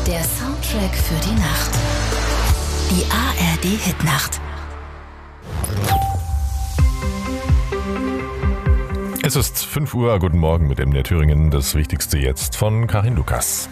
Der Soundtrack für die Nacht. Die ARD-Hitnacht. Es ist 5 Uhr, guten Morgen mit MDR Thüringen. Das Wichtigste jetzt von Karin Lukas.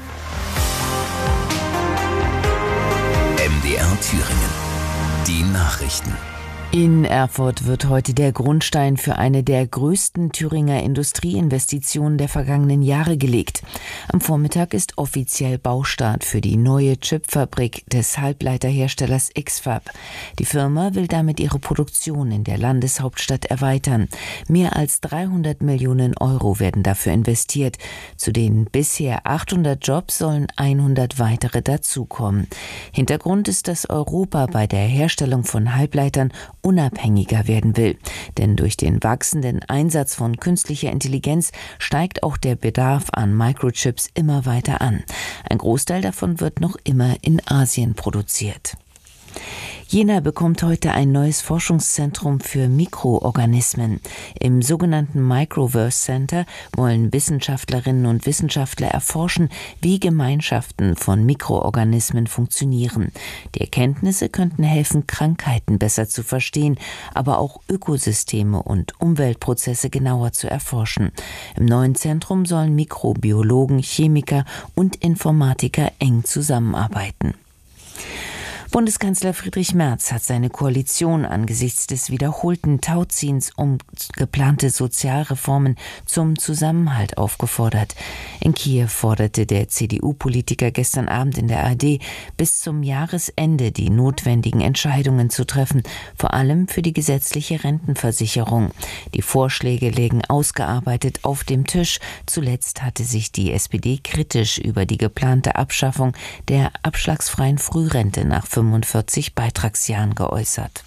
MDR Thüringen. Die Nachrichten. In Erfurt wird heute der Grundstein für eine der größten Thüringer Industrieinvestitionen der vergangenen Jahre gelegt. Am Vormittag ist offiziell Baustart für die neue Chipfabrik des Halbleiterherstellers X-FAB. Die Firma will damit ihre Produktion in der Landeshauptstadt erweitern. Mehr als 300 Millionen Euro werden dafür investiert. Zu den bisher 800 Jobs sollen 100 weitere dazukommen. Hintergrund ist, dass Europa bei der Herstellung von Halbleitern unabhängiger werden will. Denn durch den wachsenden Einsatz von künstlicher Intelligenz steigt auch der Bedarf an Microchips immer weiter an. Ein Großteil davon wird noch immer in Asien produziert. Jena bekommt heute ein neues Forschungszentrum für Mikroorganismen. Im sogenannten Microverse Center wollen Wissenschaftlerinnen und Wissenschaftler erforschen, wie Gemeinschaften von Mikroorganismen funktionieren. Die Erkenntnisse könnten helfen, Krankheiten besser zu verstehen, aber auch Ökosysteme und Umweltprozesse genauer zu erforschen. Im neuen Zentrum sollen Mikrobiologen, Chemiker und Informatiker eng zusammenarbeiten. Bundeskanzler Friedrich Merz hat seine Koalition angesichts des wiederholten Tauziehens um geplante Sozialreformen zum Zusammenhalt aufgefordert. In Kiew forderte der CDU-Politiker gestern Abend in der ARD, bis zum Jahresende die notwendigen Entscheidungen zu treffen, vor allem für die gesetzliche Rentenversicherung. Die Vorschläge lägen ausgearbeitet auf dem Tisch. Zuletzt hatte sich die SPD kritisch über die geplante Abschaffung der abschlagsfreien Frührente nach 45 Beitragsjahren geäußert.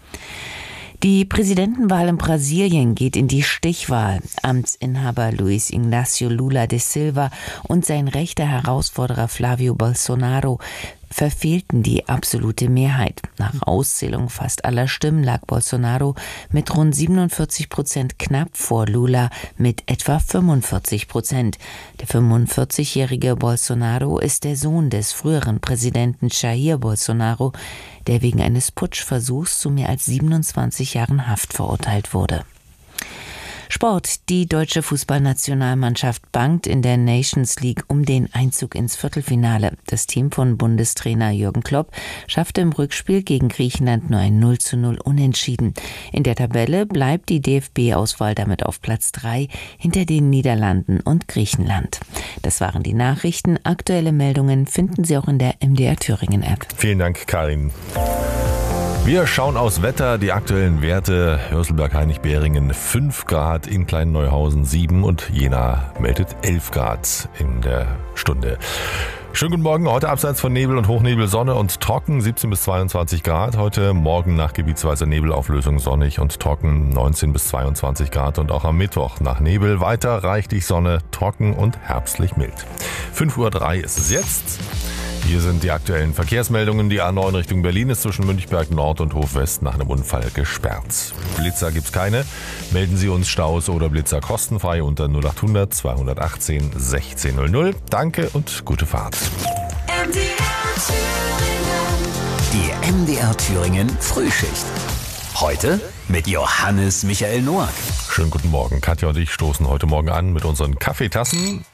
Die Präsidentenwahl in Brasilien geht in die Stichwahl. Amtsinhaber Luiz Inácio Lula da Silva und sein rechter Herausforderer Flávio Bolsonaro verfehlten die absolute Mehrheit. Nach Auszählung fast aller Stimmen lag Bolsonaro mit rund 47% knapp vor Lula mit etwa 45%. Der 45-jährige Bolsonaro ist der Sohn des früheren Präsidenten Jair Bolsonaro, der wegen eines Putschversuchs zu mehr als 27 Jahren Haft verurteilt wurde. Sport. Die deutsche Fußballnationalmannschaft bangt in der Nations League um den Einzug ins Viertelfinale. Das Team von Bundestrainer Jürgen Klopp schaffte im Rückspiel gegen Griechenland nur ein 0:0 Unentschieden. In der Tabelle bleibt die DFB-Auswahl damit auf Platz 3 hinter den Niederlanden und Griechenland. Das waren die Nachrichten. Aktuelle Meldungen finden Sie auch in der MDR Thüringen App. Vielen Dank, Karin. Wir schauen aufs Wetter, die aktuellen Werte. Hörselberg-Hainich-Behringen 5 Grad, in Klein-Neuhausen 7 und Jena meldet 11 Grad in der Stunde. Schönen guten Morgen, heute abseits von Nebel und Hochnebel Sonne und trocken, 17 bis 22 Grad. Heute Morgen nach gebietsweiser Nebelauflösung sonnig und trocken, 19 bis 22 Grad. Und auch am Mittwoch nach Nebel weiter reichlich Sonne, trocken und herbstlich mild. 5:03 Uhr ist es jetzt. Hier sind die aktuellen Verkehrsmeldungen. Die A9 Richtung Berlin ist zwischen Münchberg Nord und Hofwest nach einem Unfall gesperrt. Blitzer gibt's keine. Melden Sie uns Staus oder Blitzer kostenfrei unter 0800 218 1600. Danke und gute Fahrt. Die MDR Thüringen Frühschicht. Heute mit Johannes Michael Noack. Schönen guten Morgen. Katja und ich stoßen heute Morgen an mit unseren Kaffeetassen.